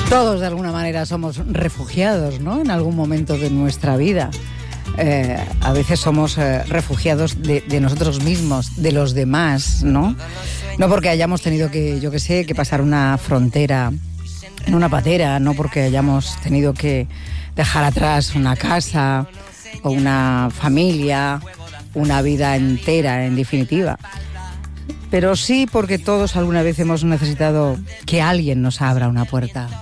Todos de alguna manera somos refugiados, ¿no? En algún momento de nuestra vida. A veces somos refugiados de nosotros mismos, de los demás, ¿no? No porque hayamos tenido que, yo qué sé, que pasar una frontera en una patera, no porque hayamos tenido que dejar atrás una casa o una familia, una vida entera, en definitiva. Pero sí porque todos alguna vez hemos necesitado que alguien nos abra una puerta.